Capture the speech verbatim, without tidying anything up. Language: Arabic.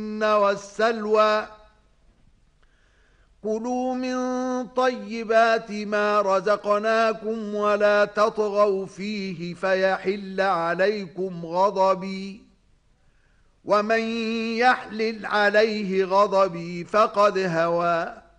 والسلوى كلوا من طيبات ما رزقناكم ولا تطغوا فيه فيحل عليكم غضبي ومن يحلل عليه غضبي فقد هوى